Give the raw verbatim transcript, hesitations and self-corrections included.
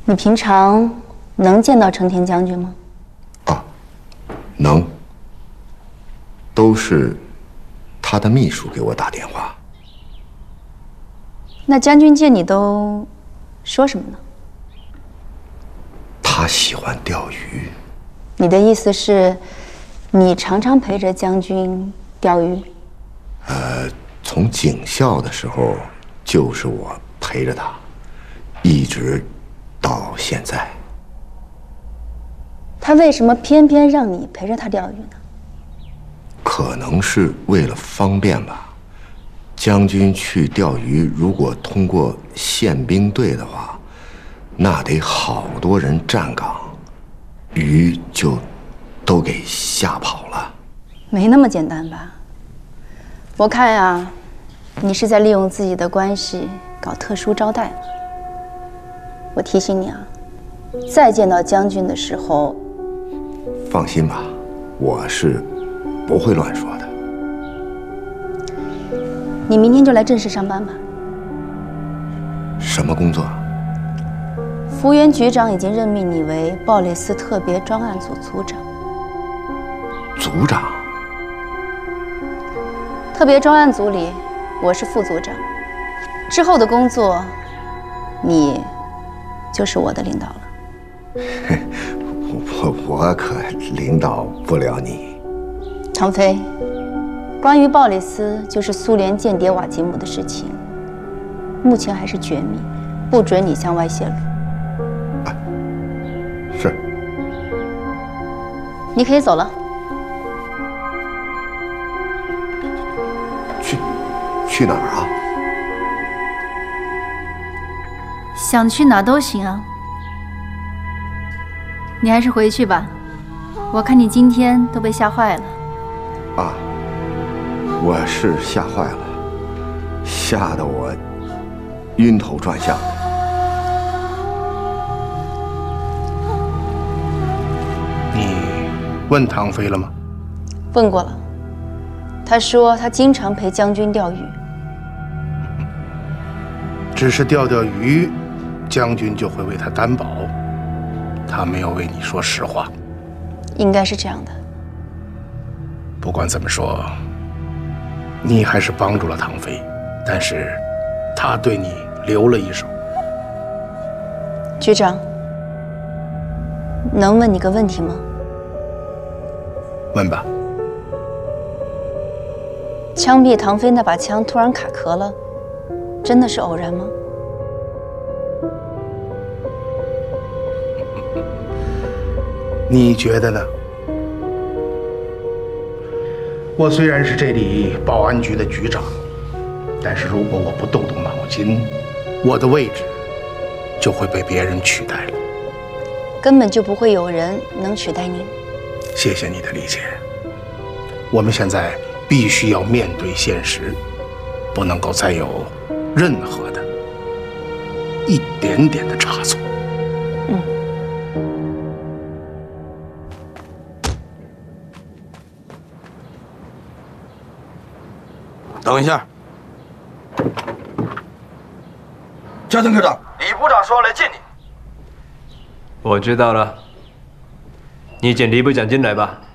你平常能见到成田将军吗？ 啊，能。都是他的秘书给我打电话。 那将军见你都说什么呢？ 他喜欢钓鱼。 你的意思是，你常常陪着将军钓鱼？ 呃，从警校的时候就是我陪着他，一直到现在。 他为什么偏偏让你陪着他钓鱼呢？ 可能是为了方便吧。将军去钓鱼，如果通过宪兵队的话，那得好多人站岗，鱼就都给吓跑了。 没那么简单吧？我看呀，你是在利用自己的关系搞特殊招待。我提醒你啊，再见到将军的时候， 放心吧，我是不会乱说的。 你明天就来正式上班吧。 什么工作？ 福原局长已经任命你为鲍蕾斯特别专案组组长。 组长？ 特别专案组里，我是副组长。之后的工作，你就是我的领导了。 我我可领导不了你。 唐飞，关于鲍蕾斯就是苏联间谍瓦吉姆的事情，目前还是绝密，不准你向外泄露。 啊，是。 你可以走了。 去，去哪儿啊？ 想去哪都行啊。你还是回去吧，我看你今天都被吓坏了。 啊，我是吓坏了，吓得我晕头转向。 你问唐飞了吗？ 问过了，他说他经常陪将军钓鱼。 只是钓钓鱼，将军就会为他担保。他没有为你说实话。 应该是这样的。 不管怎么说，你还是帮助了唐飞，但是他对你留了一手。 局长，能问你个问题吗？ 问吧。 枪毙唐飞那把枪突然卡壳了，真的是偶然吗？ 你觉得呢？我虽然是这里保安局的局长，但是如果我不动动脑筋，我的位置就会被别人取代了。 根本就不会有人能取代您。 谢谢你的理解。我们现在必须要面对现实，不能够再有任何的一点点的差错。 嗯。 等一下，加藤科长，李部长说要来见你。 我知道了，你请李部长进来吧。